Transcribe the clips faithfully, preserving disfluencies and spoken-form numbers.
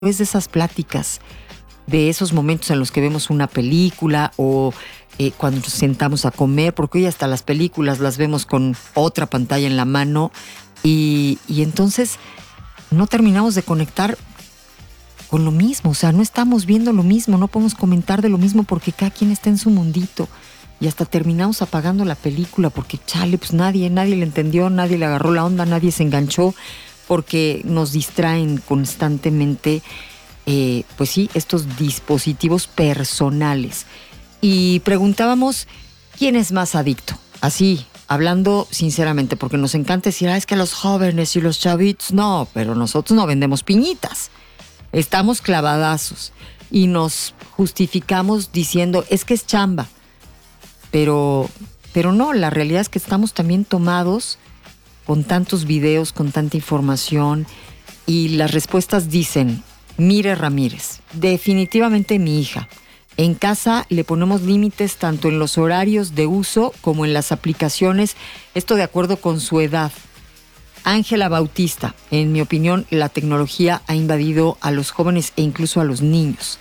Es de esas pláticas, de esos momentos en los que vemos una película o eh, cuando nos sentamos a comer, porque hoy hasta las películas las vemos con otra pantalla en la mano y, y entonces no terminamos de conectar con lo mismo, o sea, no estamos viendo lo mismo, no podemos comentar de lo mismo porque cada quien está en su mundito y hasta terminamos apagando la película porque chale, pues nadie, nadie le entendió, nadie le agarró la onda, nadie se enganchó, porque nos distraen constantemente, eh, pues sí, estos dispositivos personales. Y preguntábamos, ¿quién es más adicto? Así, hablando sinceramente, porque nos encanta decir, ah, es que los jóvenes y los chavitos, no, pero nosotros no vendemos piñitas. Estamos clavadazos y nos justificamos diciendo, es que es chamba. Pero, pero no, la realidad es que estamos también tomados con tantos videos, con tanta información, y las respuestas dicen, Mire Ramírez, definitivamente mi hija. En casa le ponemos límites tanto en los horarios de uso como en las aplicaciones, esto de acuerdo con su edad. Ángela Bautista, en mi opinión, la tecnología ha invadido a los jóvenes e incluso a los niños.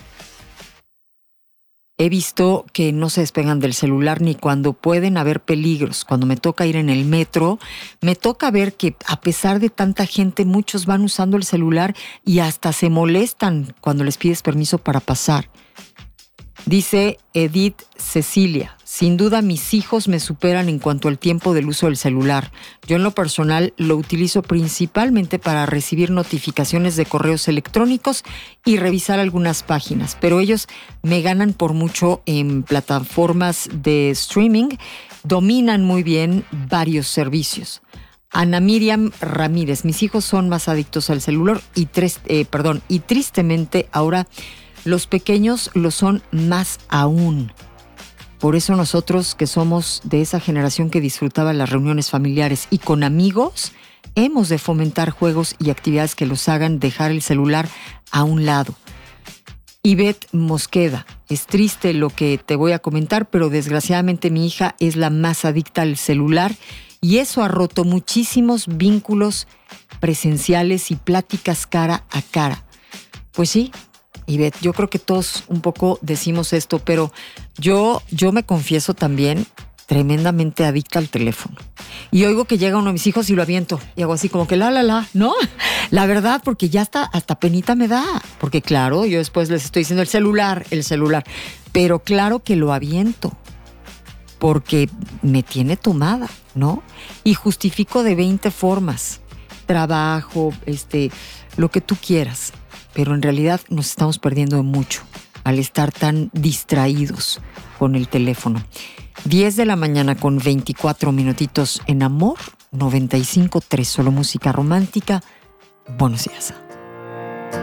He visto que no se despegan del celular ni cuando pueden haber peligros. Cuando me toca ir en el metro, me toca ver que a pesar de tanta gente, muchos van usando el celular y hasta se molestan cuando les pides permiso para pasar. Dice Edith Cecilia, sin duda mis hijos me superan en cuanto al tiempo del uso del celular. Yo en lo personal lo utilizo principalmente para recibir notificaciones de correos electrónicos y revisar algunas páginas, pero ellos me ganan por mucho en plataformas de streaming, dominan muy bien varios servicios. Ana Miriam Ramírez, mis hijos son más adictos al celular y, tres, eh, perdón, y tristemente ahora los pequeños lo son más aún. Por eso nosotros, que somos de esa generación que disfrutaba las reuniones familiares y con amigos, hemos de fomentar juegos y actividades que los hagan dejar el celular a un lado. Ivette Mosqueda, es triste lo que te voy a comentar, pero desgraciadamente mi hija es la más adicta al celular y eso ha roto muchísimos vínculos presenciales y pláticas cara a cara. Pues sí, Ivette, yo creo que todos un poco decimos esto, pero yo, yo me confieso también tremendamente adicta al teléfono. Y oigo que llega uno de mis hijos y lo aviento. Y hago así como que la, la, la, ¿no? La verdad, porque ya hasta, hasta penita me da. Porque claro, yo después les estoy diciendo el celular, el celular. Pero claro que lo aviento. Porque me tiene tomada, ¿no? Y justifico de veinte formas. Trabajo, este, lo que tú quieras. Pero en realidad nos estamos perdiendo de mucho al estar tan distraídos con el teléfono. diez de la mañana con veinticuatro minutitos en Amor noventa y cinco punto tres, solo música romántica. Buenos días.